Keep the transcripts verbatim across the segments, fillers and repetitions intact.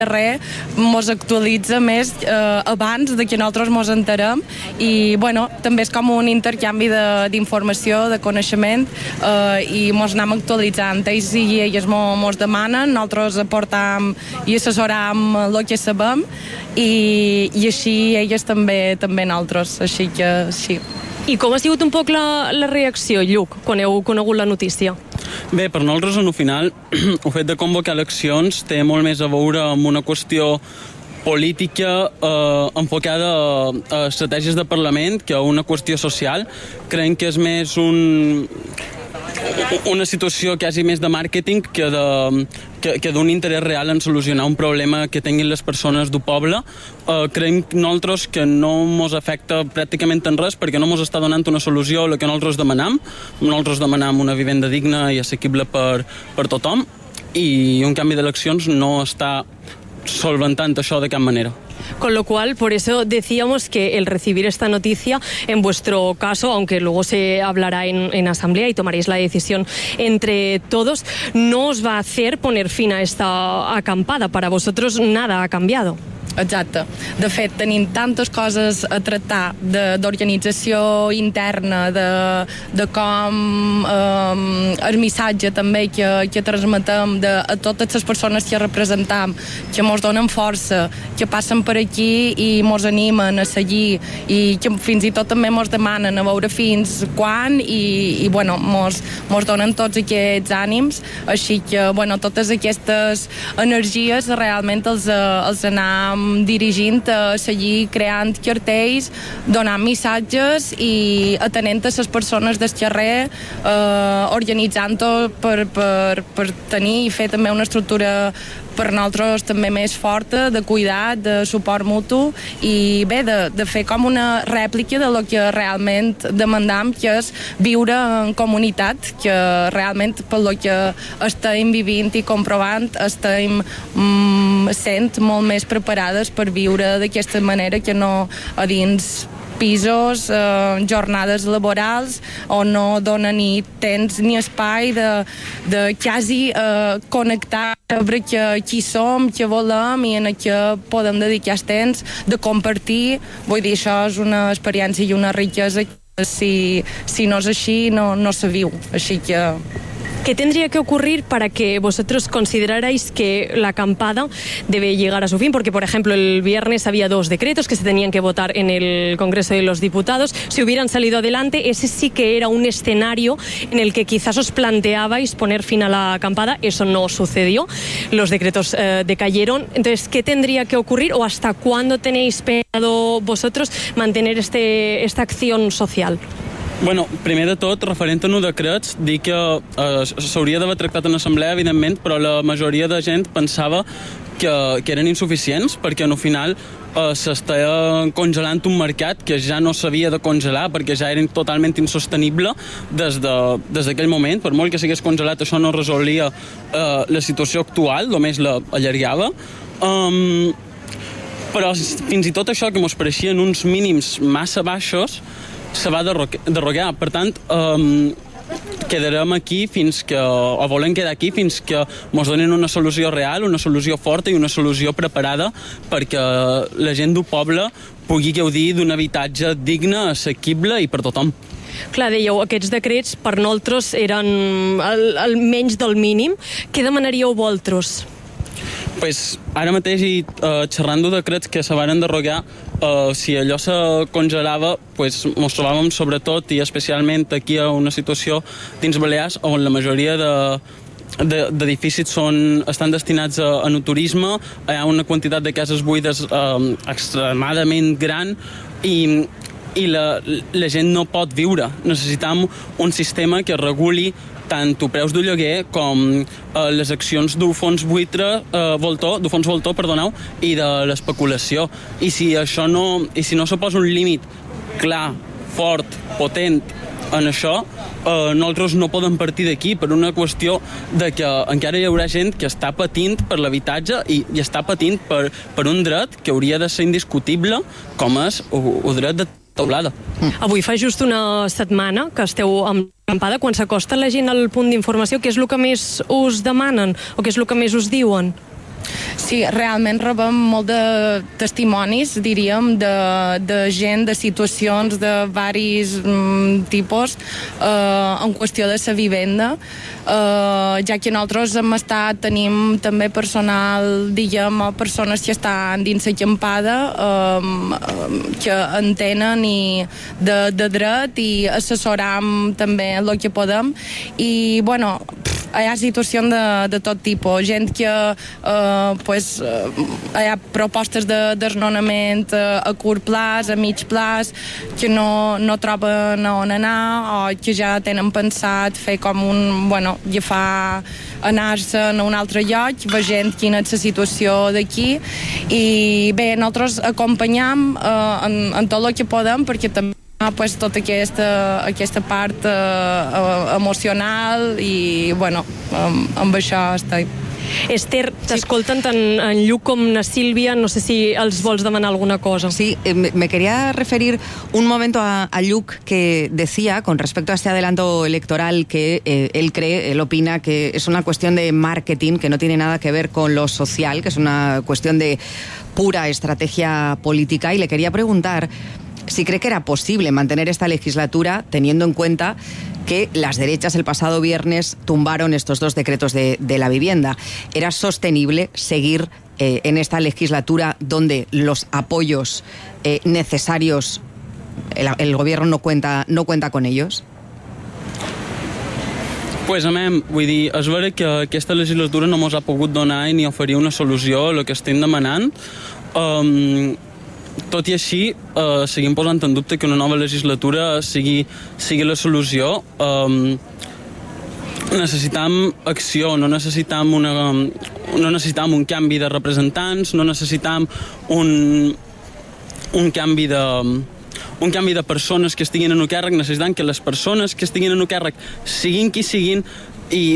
carrer mos actualitza més eh, abans de que nosaltres mos enterem i bueno, també és com un intercanvi d'informació, de, de coneixement eh, i mos anem actualitzant. Ells i elles mos, mos demanen, nosaltres aportam i assessoram el que sabem i, i així elles també, també nosaltres, així que sí. I com ha sigut un poc la, la reacció, Lluc, quan heu conegut la notícia? Bé, per nosaltres, en el final, el fet de convocar eleccions té molt més a veure amb una qüestió política eh, enfocada a, a estratègies de Parlament que a una qüestió social. Creiem que és més un... una situació quasi més de màrqueting que de, que, que d'un interès real en solucionar un problema que tinguin les persones del poble. Uh, creiem nosaltres que no ens afecta pràcticament en res perquè no ens està donant una solució a la que nosaltres demanam. Nosaltres demanam una vivenda digna i assequible per, per tothom i un canvi d'eleccions no està solventant això de cap manera. Con lo cual, por eso decíamos que el recibir esta noticia, en vuestro caso, aunque luego se hablará en, en asamblea y tomaréis la decisión entre todos, no os va a hacer poner fin a esta acampada. Para vosotros nada ha cambiado. Exacte. De fet, tenim tantes coses a tractar d'organització interna, de, de com eh, el missatge també que, que transmetem de, a totes les persones que representam, que mos donen força, que passen per aquí i mos animen a seguir i que fins i tot també mos demanen a veure fins quan i, i bueno, mos, mos donen tots aquests ànims, així que bueno, totes aquestes energies realment els, els anam dirigint a seguir creant cartells, donant missatges i atenent a les persones del carrer, eh, organitzant-ho per, per, per tenir i fer també una estructura per nosaltres també més forta, de cuidat, de suport mutu i bé, de, de fer com una rèplica de lo que realment demandam, que és viure en comunitat, que realment per lo que estem vivint i comprovant estem mm, sent molt més preparades per viure d'aquesta manera que no a dins pisos, eh, jornades laborals on no dona ni temps ni espai de, de quasi eh, connectar, saber que qui som, què volem i en què podem dedicar el temps, de compartir. Vull dir, això és una experiència i una riquesa que si, si no és així no, no se viu. Així que... ¿Qué tendría que ocurrir para que vosotros considerarais que la acampada debe llegar a su fin? Porque, por ejemplo, el viernes había dos decretos que se tenían que votar en el Congreso de los Diputados. Si hubieran salido adelante, ese sí que era un escenario en el que quizás os planteabais poner fin a la acampada. Eso no sucedió. Los decretos eh, decayeron. Entonces, ¿qué tendría que ocurrir o hasta cuándo tenéis pensado vosotros mantener este, esta acción social? Bueno, primer de tot, referent a no decrets, dir que eh, s'hauria d'haver tractat en assemblea, evidentment, però la majoria de gent pensava que, que eren insuficients, perquè al final eh, s'estava congelant un mercat que ja no s'havia de congelar, perquè ja era totalment insostenible des de, des d'aquell moment. Per molt que s'hagués congelat, això no resolia eh, la situació actual, només la allargava. Um, però fins i tot això, que mos pareixien uns mínims massa baixos, se va derrogar. Per tant, um, quedarem aquí fins que, o volem quedar aquí fins que ens donin una solució real, una solució forta i una solució preparada perquè la gent del poble pugui gaudir d'un habitatge digne, assequible i per tothom. Clar, dèieu, aquests decrets per nosaltres eren el, el menys del mínim. Què demanaríeu vosaltres? Pues, ara mateix, i uh, xerrant de decrets que se van derrogar, uh, si allò se congelava, pues, ens trobàvem sobretot i especialment aquí a una situació dins Balears on la majoria de d'edificis són, estan destinats a, a no turisme, hi ha una quantitat de cases buides eh, extremadament gran i, i la, la gent no pot viure. Necessitam un sistema que reguli tant els preus de lloguer com eh, les accions del fons buitre, eh, voltor, del fons voltor, perdoneu, i de l'especulació. I si això no, i si no se posa un límit clar, fort, potent en això, eh, nosaltres no podem partir d'aquí per una qüestió de que encara hi haurà gent que està patint per l'habitatge i, i està patint per, per un dret que hauria de ser indiscutible com és el dret de teulada. Avui fa just una setmana que esteu amb l'acampada. Quan s'acosta la gent al punt d'informació, què és el que més us demanen o què és el que més us diuen? Sí, realment rebem molt de testimonis, diríem, de, de gent, de situacions de varis mm, tipus eh, en qüestió de la vivenda, eh, ja que nosaltres hem estat, tenim també personal, diguem, persones que estan dins l'acampada eh, que entenen i de, de dret i assessoram també el que podem i, bueno, hi ha situacions de, de tot tipus, gent que eh, pues, eh, hi ha propostes de desnonament eh, a curt plaç, a mig plaç, que no, no troben on anar o que ja tenen pensat fer com un, bueno, agafar, anar-se'n a un altre lloc, veient quina és la situació d'aquí i bé, nosaltres acompanyam eh, en, en tot el que podem perquè també pues, tota aquesta, aquesta part eh, emocional i, bueno, amb, amb això estic. Esther, t'escolten tant en Lluc com na Sílvia, no sé si els vols demanar alguna cosa. Sí, eh, me quería referir un momento a, a Lluc que decía, con respecto a este adelanto electoral, que eh, él cree, él opina que es una cuestión de marketing, que no tiene nada que ver con lo social, que es una cuestión de pura estrategia política, y le quería preguntar si cree que era posible mantener esta legislatura teniendo en cuenta que las derechas el pasado viernes tumbaron estos dos decretos de, de la vivienda. ¿Era sostenible seguir eh, en esta legislatura donde los apoyos eh, necesarios, el, el gobierno no cuenta, no cuenta con ellos? Pues, amem, vull dir, és vera que aquesta legislatura no mos ha pogut donar ni oferir una solució a el que estem demanant. Um, Tot i així, eh, seguim posant en dubte que una nova legislatura sigui, sigui la solució. Um, necessitam acció, no necessitam, una, no necessitam un canvi de representants, no necessitam un, un canvi de... un canvi de persones que estiguin en un càrrec, necessitant que les persones que estiguin en un càrrec siguin qui siguin i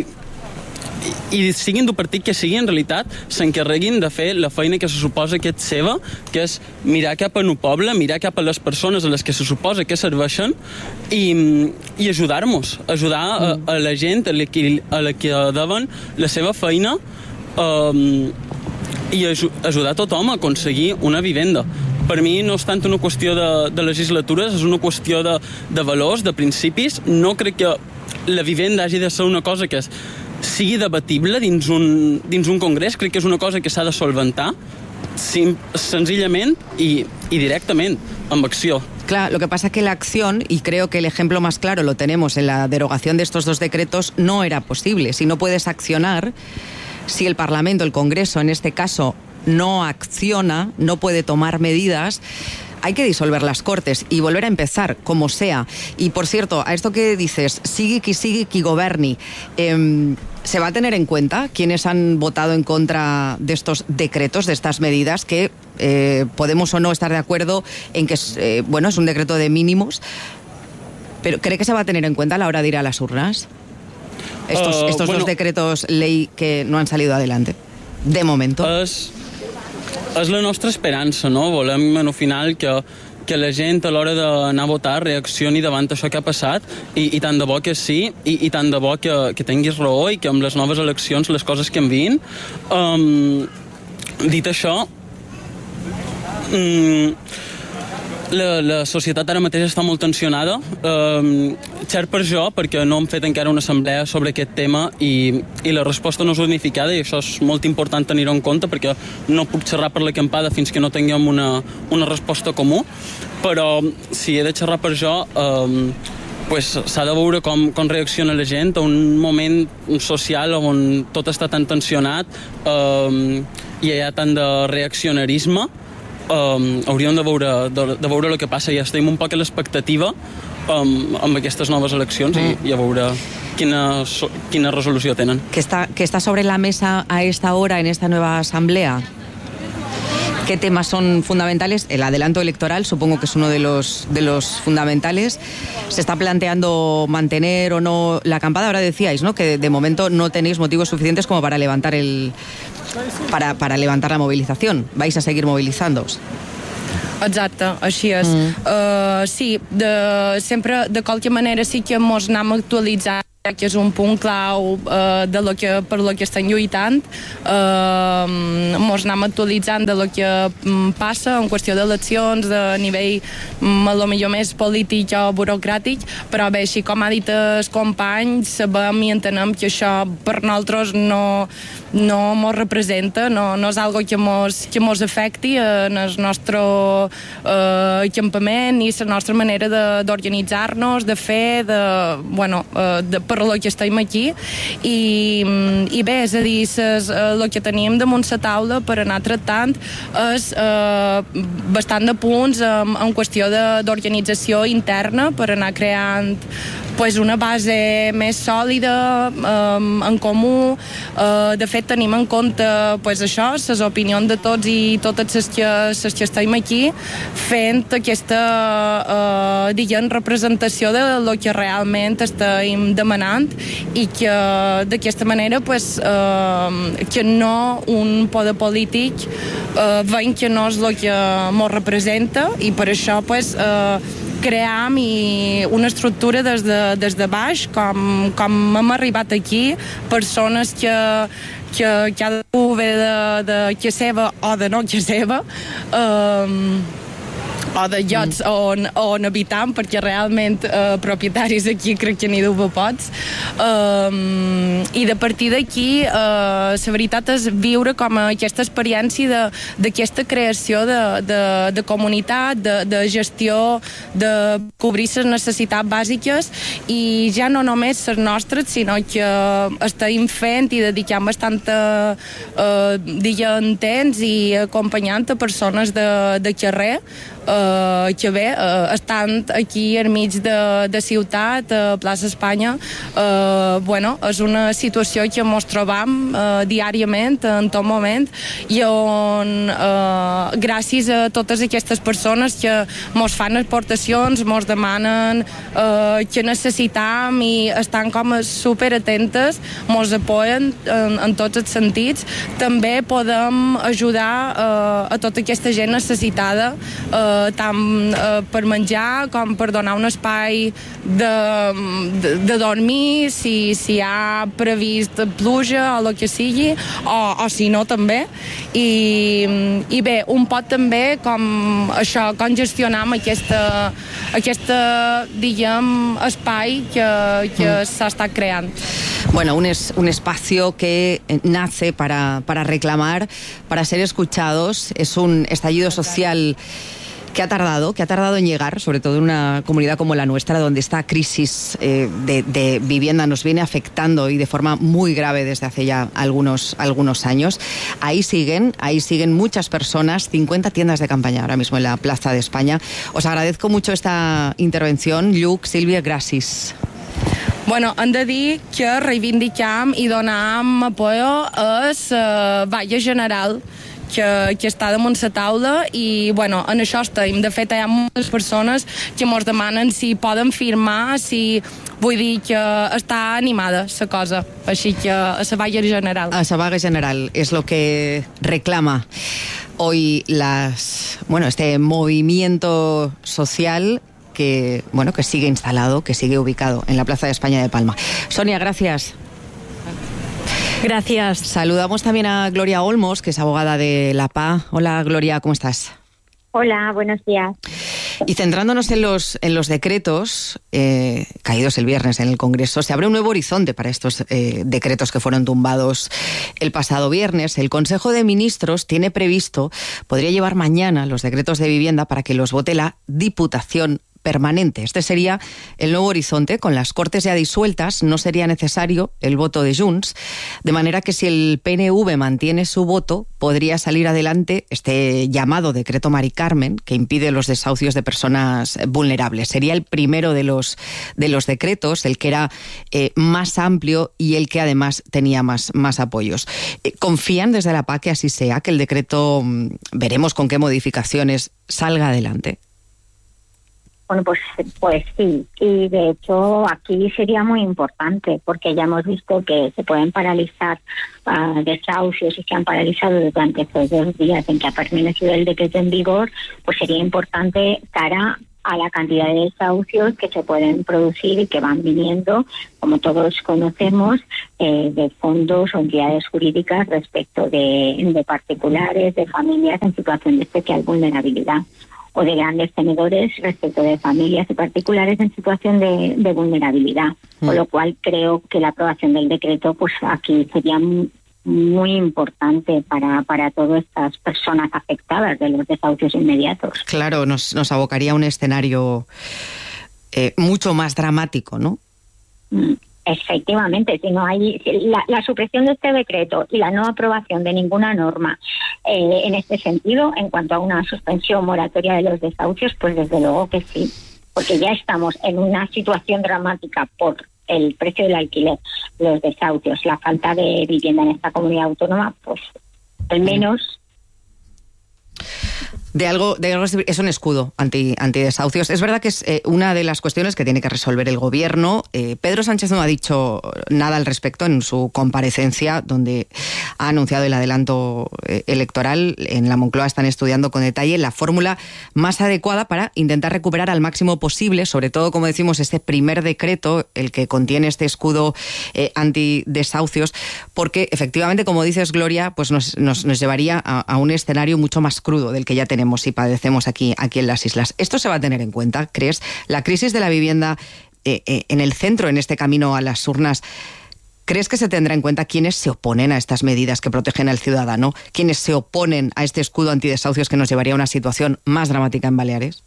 i siguin del partit que sigui, en realitat s'encarreguin de fer la feina que se suposa que és seva, que és mirar cap a el poble, mirar cap a les persones a les que se suposa que serveixen i, i ajudar-nos, ajudar a, a la gent a la que, a la que deuen la seva feina um, i aj ajudar tothom a aconseguir una vivenda. Per mi no és tant una qüestió de, de legislatures, és una qüestió de, de valors, de principis. No crec que la vivenda hagi de ser una cosa que és sigui debatible dins un, dins un congrés, crec que és una cosa que s'ha de solventar sim, senzillament i, y directament, amb acció. Claro, lo que pasa es que la acción, y creo que el ejemplo más claro lo tenemos en la derogación de estos dos decretos, no era posible. Si no puedes accionar, si el Parlamento, el Congreso en este caso, no acciona, no puede tomar medidas, hay que disolver las Cortes y volver a empezar, como sea. Y, por cierto, a esto que dices, sigui qui sigui qui governi, eh, ¿se va a tener en cuenta quienes han votado en contra de estos decretos, de estas medidas, que eh, podemos o no estar de acuerdo en que es, eh, bueno, es un decreto de mínimos, pero ¿cree que se va a tener en cuenta a la hora de ir a las urnas? Estos, uh, estos bueno, dos decretos ley que no han salido adelante, de momento. Es... És la nostra esperança, no? Volem, en el final, que, que la gent a l'hora d'anar a votar reaccioni davant això que ha passat i, i tant de bo que sí, i, i tant de bo que, que tinguis raó i que amb les noves eleccions les coses canviïn. Um, dit això, um, la, la societat ara mateix està molt tensionada. Um, cert per jo, perquè no hem fet encara una assemblea sobre aquest tema i, i la resposta no és unificada i això és molt important tenir-ho en compte perquè no puc xerrar per l'acampada fins que no tinguem una, una resposta comú, però si he de xerrar per jo, um, pues, s'ha de veure com, com reacciona la gent a un moment social on tot està tan tensionat um, i hi ha tant de reaccionarisme. Um, hauríem de veure, de, de veure el que passa i estem un poc a l'expectativa um, amb aquestes noves eleccions mm. i, i a veure quina, quina resolució tenen. ¿Qué está, ¿Qué está sobre la mesa a esta hora en esta nueva asamblea? ¿Qué temas son fundamentales? El adelanto electoral supongo que es uno de los, de los fundamentales. ¿Se está planteando mantener o no la acampada? Ahora decíais, ¿no?, que de, de momento no tenéis motivos suficientes como para levantar el... Para, para levantar la movilización. ¿Vais a seguir movilizándoos? Exacte, així és. Mm. Uh, sí, de, sempre, de qualque manera sí que mos anem actualitzant que és un punt clau eh, de lo que, per lo que estem lluitant. Eh, mos anem actualitzant de lo que passa en qüestió d'eleccions de nivell a lo millor més polític o burocràtic, però bé, així com ha dit el company, sabem i entenem que això per nosaltres no, no mos representa, no, no és algo que mos, que mos afecti en el nostre eh, campament i la nostra manera d'organitzar-nos, de, de fer, de, bueno, eh, de, per lo que estem aquí. I, i bé, és a dir, ses, eh, el que tenim damunt la taula per anar tractant és eh, bastant de punts en, en qüestió d'organització interna per anar creant pues, una base més sòlida, um, en comú. Uh, de fet, tenim en compte pues, això, les opinions de tots i totes les que, les que estem aquí, fent aquesta uh, diguem, representació de lo que realment estem demanant i que d'aquesta manera pues, uh, que no un poder polític uh, veiem que no és el que ens representa i per això pues, uh, cream i una estructura des de, des de baix, com, com hem arribat aquí, persones que, que cada un ve de, de que seva o de no que seva, um, o de llocs mm. on, on habitam, perquè realment eh, propietaris aquí crec que n'hi deu pocs. Um, I de partir d'aquí, eh, la veritat és viure com aquesta experiència d'aquesta creació de, de, de comunitat, de, de gestió, de cobrir les necessitats bàsiques i ja no només les nostres, sinó que estem fent i dedicant bastant eh, diguem, temps i acompanyant a persones de, de carrer, Uh, que bé, uh, estant aquí al mig de, de ciutat, a plaça Espanya, uh, bueno, és una situació que ens trobam uh, diàriament, en tot moment, i on uh, gràcies a totes aquestes persones que mos fan aportacions, mos demanen uh, que necessitam i estan com super atentes, mos apoyen en, en tots els sentits, també podem ajudar uh, a tota aquesta gent necessitada, uh, tant eh, per menjar com per donar un espai de, de, de dormir si, si hi ha previst pluja o el que sigui, o, o si no també. I, i bé, un pot també com això, com gestionam aquesta, aquesta diguem, espai que, que mm. s'ha estat creant. Bueno, un, es, un espacio que nace para, para reclamar, para ser escuchados. Es un estallido social que ha tardado, que ha tardado en llegar, sobre todo en una comunidad como la nuestra, donde esta crisis eh, de, de vivienda nos viene afectando y de forma muy grave desde hace ya algunos, algunos años. Ahí siguen, ahí siguen muchas personas, cincuenta tiendas de campaña ahora mismo en la Plaza de España. Os agradezco mucho esta intervención. Lluc, Sílvia, gràcies. Bueno, hem de dir que reivindicam i donam apoyo a la vaga general que, que està damunt la taula i, bueno, en això estem. De fet, hi ha moltes persones que ens demanen si poden firmar, si... Vull dir que està animada la cosa, així que a la vaga general. A la vaga general es lo que reclama hoy las, bueno, este movimiento social que, bueno, que sigue instalado, que sigue ubicado en la Plaza de España de Palma. Sonia, gracias. Gracias. Saludamos también a Gloria Olmos, que es abogada de la P A. Hola, Gloria, ¿cómo estás? Hola, buenos días. Y centrándonos en los, en los decretos eh, caídos el viernes en el Congreso, se abre un nuevo horizonte para estos eh, decretos que fueron tumbados el pasado viernes. El Consejo de Ministros tiene previsto, podría llevar mañana los decretos de vivienda para que los vote la Diputación permanente. Este sería el nuevo horizonte. Con las Cortes ya disueltas no sería necesario el voto de Junts, de manera que si el P N V mantiene su voto, podría salir adelante este llamado decreto Mari Carmen, que impide los desahucios de personas vulnerables. Sería el primero de los, de los decretos, el que era eh, más amplio y el que además tenía más, más apoyos. Eh, ¿Confían desde la P A que así sea, que el decreto, veremos con qué modificaciones, salga adelante? Bueno, pues, pues sí, y de hecho aquí sería muy importante porque ya hemos visto que se pueden paralizar uh, desahucios y se han paralizado durante estos dos días en que ha permanecido el decreto en vigor, pues sería importante cara a la cantidad de desahucios que se pueden producir y que van viniendo, como todos conocemos, eh, de fondos o entidades jurídicas respecto de, de particulares, de familias en situación de especial vulnerabilidad, o de grandes tenedores respecto de familias y particulares en situación de, de vulnerabilidad. Mm. Con lo cual creo que la aprobación del decreto pues aquí sería muy, muy importante para, para todas estas personas afectadas de los desahucios inmediatos. Claro, nos, nos abocaría a un escenario eh, mucho más dramático, ¿no? Mm. Efectivamente, si no hay si la, la supresión de este decreto y la no aprobación de ninguna norma eh, en este sentido, en cuanto a una suspensión moratoria de los desahucios, pues desde luego que sí, porque ya estamos en una situación dramática por el precio del alquiler, los desahucios, la falta de vivienda en esta comunidad autónoma, pues al menos... De algo, de algo es un escudo anti, antidesahucios. Es verdad que es eh, una de las cuestiones que tiene que resolver el gobierno. Eh, Pedro Sánchez no ha dicho nada al respecto en su comparecencia, donde ha anunciado el adelanto eh, electoral. En la Moncloa están estudiando con detalle la fórmula más adecuada para intentar recuperar al máximo posible, sobre todo, como decimos, este primer decreto, el que contiene este escudo eh, antidesahucios, porque efectivamente, como dices, Gloria, pues nos, nos, nos llevaría a, a un escenario mucho más crudo del que ya tenemos y padecemos aquí, aquí en las islas. ¿Esto se va a tener en cuenta, crees? La crisis de la vivienda eh, eh, en el centro, en este camino a las urnas, ¿crees que se tendrá en cuenta quiénes se oponen a estas medidas que protegen al ciudadano? ¿Quiénes se oponen a este escudo antidesahucios que nos llevaría a una situación más dramática en Baleares?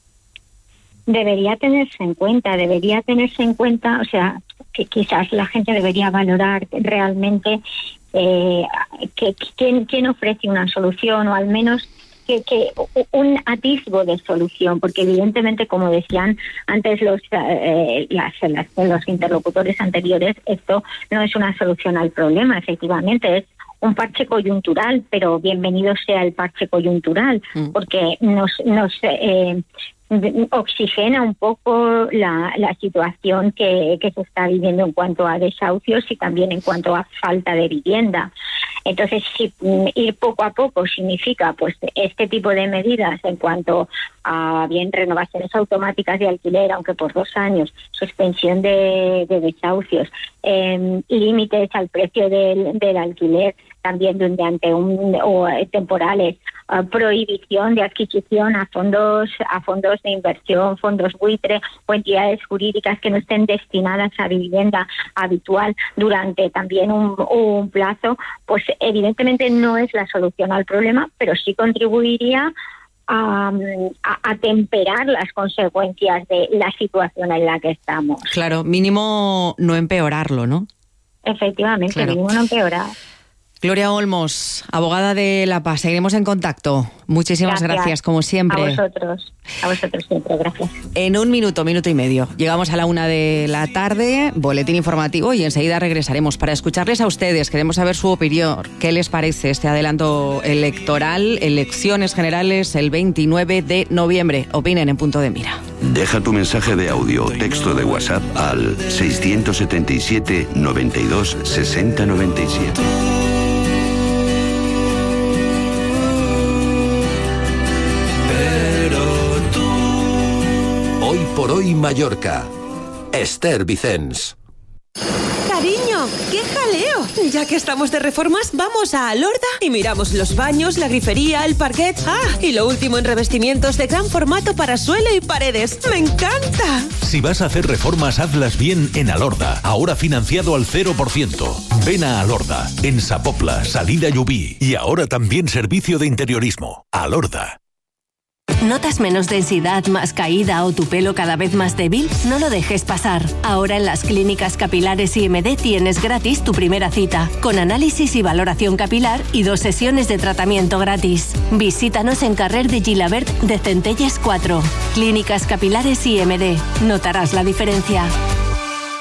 Debería tenerse en cuenta, debería tenerse en cuenta, o sea, que quizás la gente debería valorar realmente eh, que, quién, quién ofrece una solución, o al menos Que, que un atisbo de solución, porque evidentemente, como decían antes los, eh, las, las, los interlocutores anteriores, esto no es una solución al problema, efectivamente, es un parche coyuntural, pero bienvenido sea el parche coyuntural, mm. porque nos, nos eh, oxigena un poco la, la situación que, que se está viviendo en cuanto a desahucios y también en cuanto a falta de vivienda. Entonces, si ir poco a poco significa pues este tipo de medidas en cuanto a bien renovaciones automáticas de alquiler, aunque por dos años, suspensión de, de desahucios, eh, límites al precio del, del alquiler, también durante un o temporales, uh, prohibición de adquisición a fondos a fondos de inversión, fondos buitre o entidades jurídicas que no estén destinadas a vivienda habitual durante también un, un plazo, pues evidentemente no es la solución al problema, pero sí contribuiría A, a, a temperar las consecuencias de la situación en la que estamos. Claro, mínimo no empeorarlo, ¿no? Efectivamente, claro. Mínimo no empeorar. Gloria Olmos, abogada de La Paz, seguiremos en contacto. Muchísimas gracias, gracias como siempre. A vosotros, a vosotros siempre, gracias. En un minuto, minuto y medio, llegamos a la una de la tarde, boletín informativo, y enseguida regresaremos para escucharles a ustedes. Queremos saber su opinión. ¿Qué les parece este adelanto electoral? Elecciones generales el veintinueve de noviembre. Opinen en Punto de Mira. Deja tu mensaje de audio o texto de WhatsApp al seiscientos setenta y siete, noventa y dos, sesenta, noventa y siete. Hoy por hoy Mallorca. Esther Vicens. Cariño, ¡qué jaleo! Ya que estamos de reformas, vamos a Alorda y miramos los baños, la grifería, el parquet. ¡Ah! Y lo último en revestimientos de gran formato para suelo y paredes. ¡Me encanta! Si vas a hacer reformas, hazlas bien en Alorda. Ahora financiado al cero por ciento. Ven a Alorda, en Sapopla, Salida Llubí. Y ahora también servicio de interiorismo. Alorda. ¿Notas menos densidad, más caída o tu pelo cada vez más débil? No lo dejes pasar. Ahora en las clínicas capilares I M D tienes gratis tu primera cita, con análisis y valoración capilar y dos sesiones de tratamiento gratis. Visítanos en Carrer de Gilabert de Centelles cuatro. Clínicas capilares I M D. Notarás la diferencia.